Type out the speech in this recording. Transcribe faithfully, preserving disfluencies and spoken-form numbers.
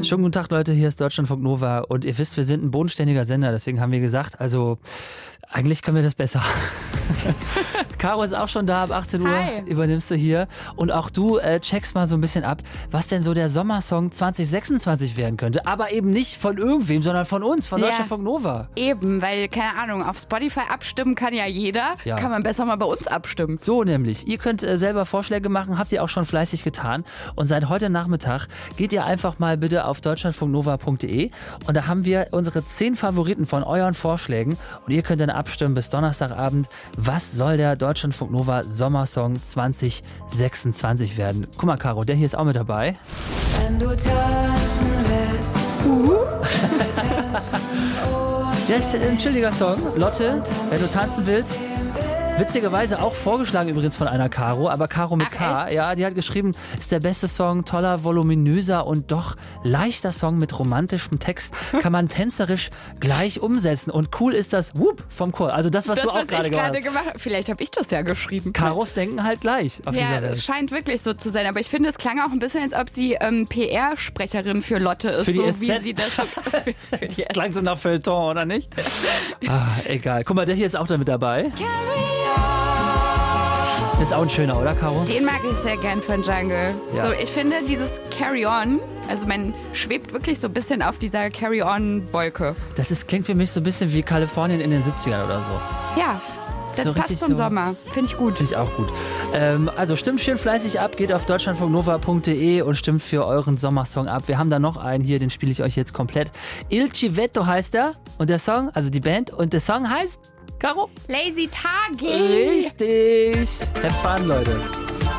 Schönen guten Tag, Leute, hier ist Deutschlandfunk Nova und ihr wisst, wir sind ein bodenständiger Sender, deswegen haben wir gesagt, also eigentlich können wir das besser. Caro ist auch schon da, ab achtzehn Uhr Hi. Übernimmst du hier und auch du äh, checkst mal so ein bisschen ab, was denn so der Sommersong zwanzig sechsundzwanzig werden könnte, aber eben nicht von irgendwem, sondern von uns, von Ja. Deutschlandfunk Nova. Eben, weil, keine Ahnung, auf Spotify abstimmen kann ja jeder. Ja. Kann man besser mal bei uns abstimmen. So nämlich, ihr könnt äh, selber Vorschläge machen, habt ihr auch schon fleißig getan und seit heute Nachmittag geht ihr einfach mal bitte auf deutschlandfunknova punkt de und da haben wir unsere zehn Favoriten von euren Vorschlägen und ihr könnt dann abstimmen bis Donnerstagabend, was soll der Deutschlandfunk Nova Sommersong zwanzig sechsundzwanzig werden. Guck mal, Caro, der hier ist auch mit dabei. Wenn du tanzen willst, Uh. Der ist ein chilliger Song. Lotte, wenn du tanzen willst. Witzigerweise auch vorgeschlagen übrigens von einer Caro, aber Caro mit Ach, K. echt? Ja, die hat geschrieben, ist der beste Song, toller, voluminöser und doch leichter Song mit romantischem Text. Kann man tänzerisch gleich umsetzen. Und cool ist das Whoop vom Chor. Also das, was Das, du auch was gerade ich gemacht gerade hast. gemacht habe. Vielleicht habe ich das ja geschrieben. Karos denken halt gleich auf dieser Ja, Welt. es scheint wirklich so zu sein. Aber ich finde, es klang auch ein bisschen, als ob sie ähm, P R-Sprecherin für Lotte ist. Für die so S Z? wie sie das so, für die Das klang so nach Feuilleton, oder nicht? Ah, egal. Guck mal, der hier ist auch da mit dabei. Ist auch ein schöner, oder, Caro? Den mag ich sehr gern für den Jungle. Ja. So, ich finde dieses Carry-On, also man schwebt wirklich so ein bisschen auf dieser Carry-On-Wolke. Das ist, klingt für mich so ein bisschen wie Kalifornien in den siebzigern oder so. Ja, das So passt richtig zum so- Sommer. Finde ich gut. Finde ich auch gut. Ähm, also stimmt schön fleißig ab, geht auf deutschlandfunknova punkt de und stimmt für euren Sommersong ab. Wir haben da noch einen hier, den spiele ich euch jetzt komplett. Il Civetto heißt er und der Song, also die Band und der Song heißt, Caro? Lazy Tage. Richtig. Have fun, Leute.